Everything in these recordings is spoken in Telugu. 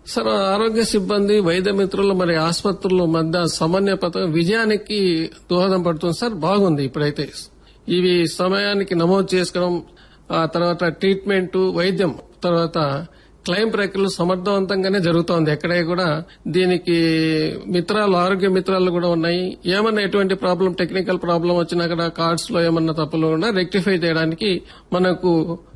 సార్ ఆరోగ్య సిబ్బంది వైద్య మిత్రులు మరి ఆసుపత్రుల మధ్య సమన్వయ పథకం విజయానికి దోహదం పడుతుంది సార్. బాగుంది. ఇప్పుడైతే ఇవి సమయానికి నమోదు చేసుకోవడం, ఆ తర్వాత ట్రీట్మెంట్, వైద్యం, తర్వాత క్లెయిమ్ ప్రక్రియలు సమర్థవంతంగానే జరుగుతోంది. ఎక్కడే కూడా దీనికి ఆరోగ్య మిత్రాలు కూడా ఉన్నాయి. ఏమన్నా ఎటువంటి ప్రాబ్లం, టెక్నికల్ ప్రాబ్లం వచ్చినా కూడా కార్డ్స్ లో ఏమన్నా తప్పులు ఉన్నా రెక్టిఫై చేయడానికి మనకు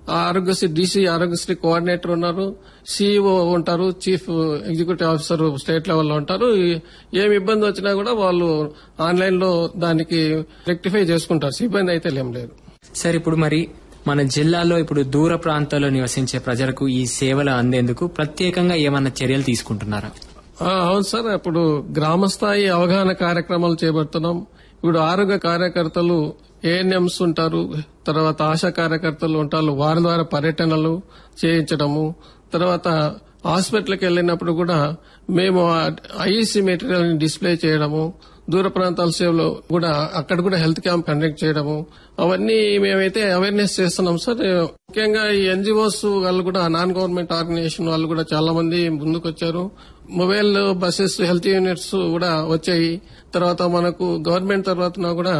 డీసీ ఆరోగ్యశ్రీ కోఆర్డినేటర్ ఉన్నారు, సీఈఓ ఉంటారు, చీఫ్ ఎగ్జిక్యూటివ్ ఆఫీసర్ స్టేట్ లెవెల్లో ఉంటారు. ఏమి ఇబ్బంది వచ్చినా కూడా వాళ్ళు ఆన్లైన్ లో దానికి రెక్టిఫై చేసుకుంటారు. ఇబ్బంది అయితే ఏం లేదు సార్. ఇప్పుడు మరి మన జిల్లాలో ఇప్పుడు దూర ప్రాంతాల్లో నివసించే ప్రజలకు ఈ సేవలు అందేందుకు ప్రత్యేకంగా ఏమన్నా చర్యలు తీసుకుంటున్నారా? అవును సార్. ఇప్పుడు గ్రామ స్థాయి అవగాహన కార్యక్రమాలు చేపడుతున్నాం. ఇప్పుడు ఆరోగ్య కార్యకర్తలు, ఏఎన్ఎంస్ ఉంటారు, తర్వాత ఆశా కార్యకర్తలు ఉంటారు. వారి ద్వారా పర్యటనలు చేయించడము, తర్వాత హాస్పిటల్కి వెళ్లినప్పుడు కూడా మేము ఐఈసీ మెటీరియల్ ని డిస్ప్లే చేయడము, దూర ప్రాంతాల సేవలో కూడా అక్కడ కూడా హెల్త్ క్యాంప్ కండక్ట్ చేయడము, అవన్నీ మేమైతే అవేర్నెస్ చేస్తున్నాం సార్. ముఖ్యంగా ఈ ఎన్జిఓస్ వాళ్ళు కూడా, నాన్ గవర్నమెంట్ ఆర్గనైజేషన్ వాళ్ళు కూడా చాలా మంది ముందుకొచ్చారు. మొబైల్ బస్సెస్, హెల్త్ యూనిట్స్ కూడా వచ్చాయి. తర్వాత మనకు గవర్నమెంట్ తర్వాత కూడా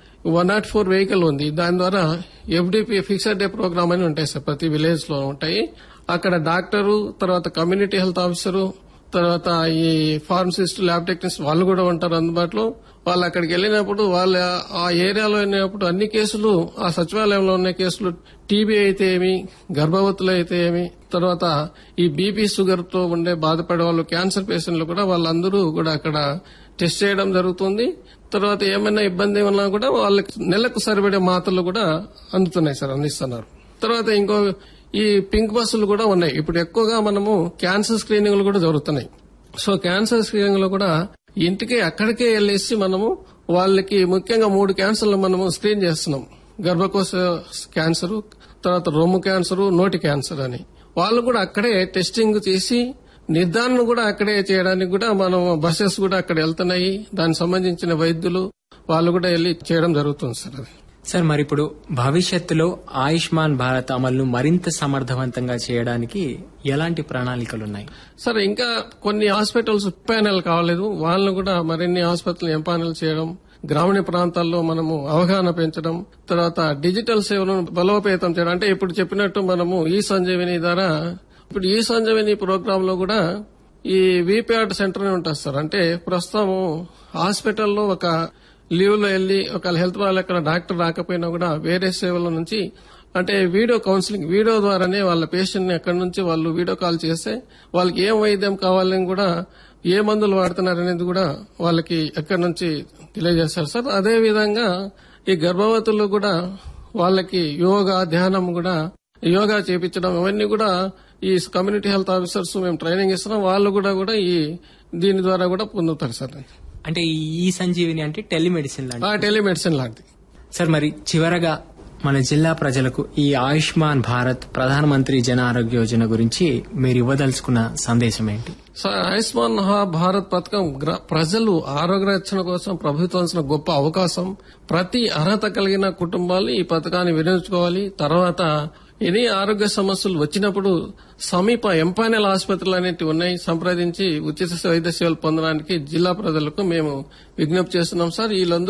104 వెహికల్ ఉంది. దాని ద్వారా ఎఫ్డిపి, ఫిక్స్డ్ డే ప్రోగ్రామ్ అని ఉంటాయి సార్. ప్రతి విలేజ్ లో ఉంటాయి. అక్కడ డాక్టరు, తర్వాత కమ్యూనిటీ హెల్త్ ఆఫీసరు, తర్వాత ఈ ఫార్మసిస్ట్, ల్యాబ్ టెక్నీషియన్స్ వాళ్ళు కూడా ఉంటారు అందుబాటులో. వాళ్ళు అక్కడికి వెళ్లినప్పుడు వాళ్ళు ఆ ఏరియాలో వెళ్ళినప్పుడు అన్ని కేసులు, ఆ సచివాలయంలో ఉన్న కేసులు, టీబీ అయితే ఏమి, గర్భవతులు అయితే ఏమి, తర్వాత ఈ బీపీ, షుగర్ తో ఉండే బాధపడే వాళ్ళు, క్యాన్సర్ పేషెంట్లు కూడా వాళ్ళందరూ కూడా అక్కడ టెస్ట్ చేయడం జరుగుతుంది. తర్వాత ఏమైనా ఇబ్బంది ఉన్నా కూడా వాళ్ళకి నెలకు సరిపడే మాత్రలు కూడా అందుతున్నాయి సార్, అందిస్తున్నారు. తర్వాత ఇంకో ఈ పింక్ బస్సులు కూడా ఉన్నాయి. ఇప్పుడు ఎక్కువగా మనము క్యాన్సర్ స్క్రీనింగ్లు కూడా జరుగుతున్నాయి. సో క్యాన్సర్ స్క్రీనింగ్ లో కూడా ఇంటికి అక్కడికే వెళ్లేసి మనము వాళ్ళకి ముఖ్యంగా 3 క్యాన్సర్లు మనము స్క్రీన్ చేస్తున్నాం. గర్భకోశ క్యాన్సర్, తర్వాత రొమ్ము క్యాన్సర్, నోటి క్యాన్సర్ అని. వాళ్ళు కూడా అక్కడే టెస్టింగ్ చేసి నిర్ధారణ కూడా అక్కడే చేయడానికి కూడా మనం బస్సెస్ కూడా అక్కడ వెళ్తున్నాయి. దానికి సంబంధించిన వైద్యులు వాళ్ళు కూడా వెళ్లి చేయడం జరుగుతుంది సార్. అది సార్, మరి ఇప్పుడు భవిష్యత్తులో ఆయుష్మాన్ భారత్ అమలును మరింత సమర్థవంతంగా చేయడానికి ఎలాంటి ప్రణాళికలున్నాయి? సార్, ఇంకా కొన్ని హాస్పిటల్స్ ప్యానెల్ కావలేదు. వాళ్ళను కూడా మరిన్ని హాస్పిటల్ ఎంపానల్ చేయడం, గ్రామీణ ప్రాంతాల్లో మనము అవగాహన పెంచడం, తర్వాత డిజిటల్ సేవలను బలోపేతం చేయడం. అంటే ఇప్పుడు చెప్పినట్టు మనము ఈ సంజీవిని ద్వారా, ఇప్పుడు ఈ సంజీవిని ప్రోగ్రామ్ లో కూడా ఈ వీపీఆర్ సెంటర్ ఉంటుంది సార్. అంటే ప్రస్తుతం హాస్పిటల్లో ఒక లీవ్ లో వెళ్లి ఒకవేళ హెల్త్ వాళ్ళు ఎక్కడ డాక్టర్ రాకపోయినా కూడా వేరే సేవల నుంచి, అంటే వీడియో కౌన్సిలింగ్, వీడియో ద్వారానే వాళ్ళ పేషెంట్ ని ఎక్కడి నుంచి వాళ్ళు వీడియో కాల్ చేస్తే వాళ్ళకి ఏం వైద్యం కావాలని కూడా, ఏ మందులు వాడుతున్నారనేది కూడా వాళ్ళకి ఎక్కడి నుంచి తెలియజేస్తారు సార్. అదే విధంగా ఈ గర్భవతులు కూడా వాళ్ళకి యోగా, ధ్యానం కూడా, యోగా చేపించడం, అవన్నీ కూడా ఈ కమ్యూనిటీ హెల్త్ ఆఫీసర్స్ మేము ట్రైనింగ్ ఇస్తున్నాం. వాళ్ళు కూడా ఈ దీని ద్వారా కూడా పొందుతారు సార్. అంటే ఈ సంజీవిని అంటే టెలిమెడిసిన్ లాంటి? టెలిమెడిసిన్ లాంటిది సార్. మరి చివరగా మన జిల్లా ప్రజలకు ఈ ఆయుష్మాన్ భారత్ ప్రధానమంత్రి జన ఆరోగ్య యోజన గురించి మీరు ఇవ్వదలుచుకున్న సందేశం ఏంటి? సార్, ఆయుష్మాన్ భారత్ పథకం ప్రజలు ఆరోగ్య రక్షణ కోసం ప్రభుత్వం ఇచ్చిన గొప్ప అవకాశం. ప్రతి అర్హత కలిగిన కుటుంబాలు ఈ పథకాన్ని వినియోగించుకోవాలి. తర్వాత ఎన్ని ఆరోగ్య సమస్యలు వచ్చినప్పుడు సమీప ఎంపానల్ ఆసుపత్రులు అనేవి ఉన్నాయి, సంప్రదించి ఉచిత వైద్య సేవలు పొందడానికి జిల్లా ప్రజలకు మేము విజ్ఞప్తి చేస్తున్నాం సార్.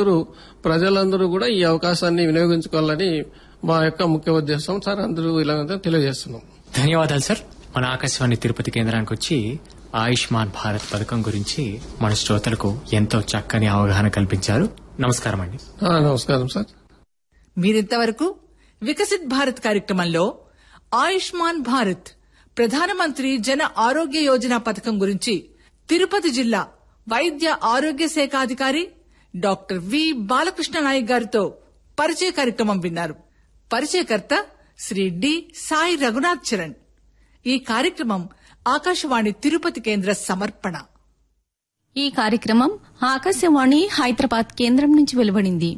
ప్రజలందరూ కూడా ఈ అవకాశాన్ని వినియోగించుకోవాలని మా యొక్క ముఖ్య ఉద్దేశం సార్. అందరూ ఇలా తెలియజేస్తున్నాం. ధన్యవాదాలు సార్. మన ఆకాశవాణి తిరుపతి కేంద్రానికి వచ్చి ఆయుష్మాన్ భారత్ పథకం గురించి మన శ్రోతలకు ఎంతో చక్కని అవగాహన కల్పించారు. నమస్కారం అండి. నమస్కారం సార్. మీరింతవరకు వికసిత్ భారత్ కార్యక్రమంలో ఆయుష్మాన్ భారత్ ప్రధానమంత్రి జన ఆరోగ్య యోజన పథకం గురించి తిరుపతి జిల్లా వైద్య ఆరోగ్య శాఖ అధికారి డాక్టర్ వి బాలకృష్ణ నాయక్ గారితో పరిచయ కార్యక్రమం విన్నారు. పరిచయకర్త శ్రీ డి సాయి రఘునాథ్ చరణ్. ఈ కార్యక్రమం ఆకాశవాణి తిరుపతి కేంద్ర సమర్పణ. ఈ కార్యక్రమం ఆకాశవాణి హైదరాబాద్ కేంద్రం నుంచి వెలువడింది.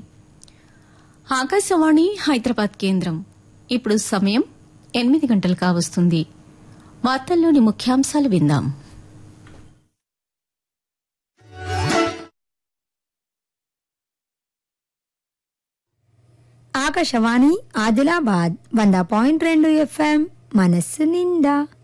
ఆకాశవాణి హైదరాబాద్ కేంద్రం. ఇప్పుడు సమయం 8 గంటలు కావస్తుంది. వార్తల్లోని ముఖ్యాంశాలు విందాం. ఆకాశవాణి ఆదిలాబాద్ 100.2 FM మనస్సు నిండా.